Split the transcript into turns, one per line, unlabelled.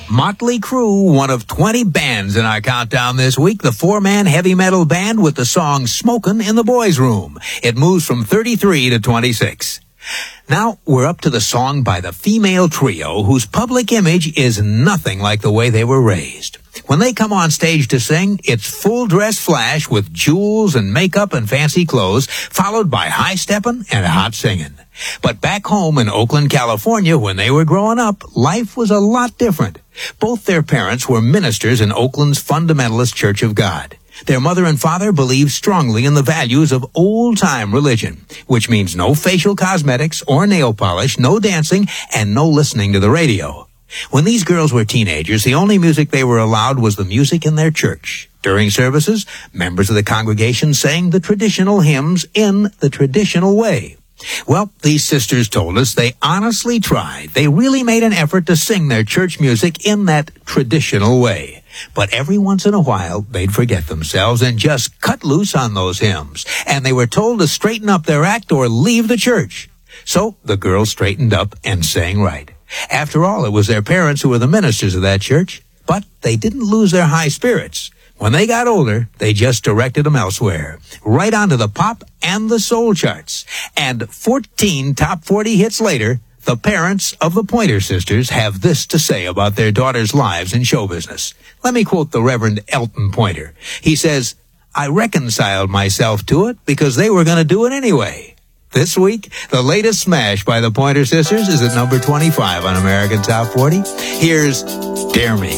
Motley Crue, one of 20 bands in our countdown this week, the four-man heavy metal band with the song Smokin' in the Boys' Room. It moves from 33 to 26. Now, we're up to the song by the female trio whose public image is nothing like the way they were raised. When they come on stage to sing, it's full dress flash with jewels and makeup and fancy clothes, followed by high steppin' and hot singing. But back home in Oakland, California, when they were growing up, life was a lot different. Both their parents were ministers in Oakland's Fundamentalist Church of God. Their mother and father believed strongly in the values of old-time religion, which means no facial cosmetics or nail polish, no dancing, and no listening to the radio. When these girls were teenagers, the only music they were allowed was the music in their church. During services, members of the congregation sang the traditional hymns in the traditional way. Well, these sisters told us they honestly tried. They really made an effort to sing their church music in that traditional way. But every once in a while, they'd forget themselves and just cut loose on those hymns. And they were told to straighten up their act or leave the church. So the girls straightened up and sang right. After all, it was their parents who were the ministers of that church. But they didn't lose their high spirits. When they got older, they just directed them elsewhere, right onto the pop and the soul charts. And 14 top 40 hits later, the parents of the Pointer Sisters have this to say about their daughters' lives in show business. Let me quote the Reverend Elton Pointer. He says, "I reconciled myself to it because they were going to do it anyway." This week, the latest smash by the Pointer Sisters is at number 25 on American Top 40. Here's Dare Me.